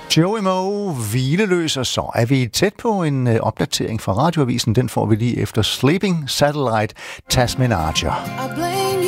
Joey Moe, hvileløs, og så er vi tæt på en opdatering fra Radioavisen. Den får vi lige efter Sleeping Satellite, Tasmin Archer.